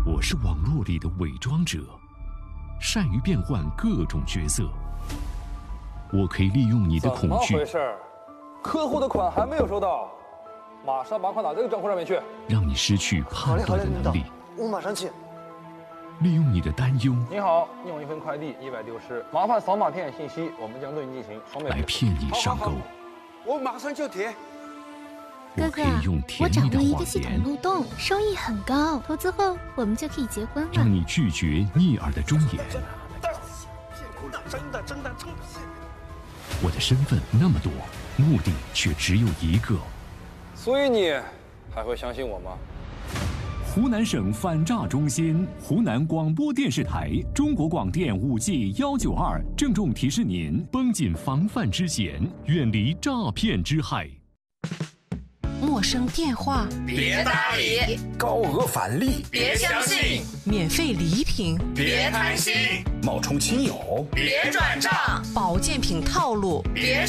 我是网络里的伪装者，善于变换各种角色。我可以利用你的恐惧。 怎么回事？客户的款还没有收到，马上把款打这个账户上面去。 让你失去判断的能力。 我马上去。 利用你的担忧。 你好，你有一份快递意外丢失，麻烦扫码填写信息，我们将对你进行双倍来骗你上钩。 我马上就填。 我可以用甜蜜的我掌握一个谎系统言， 漏洞，收益很高，投资后我们就可以结婚了。 让你拒绝逆耳的忠言。 真的。 我的身份那么多，目的却只有一个。 所以你还会相信我吗？ 湖南省反诈中心、湖南广播电视台、中国广电5G192郑重提示您： 绷紧防范之弦，远离诈骗之害。 陌生电话别搭理， 高额返利别相信， 免费礼品别贪心， 冒充亲友别转账， 保健品套路别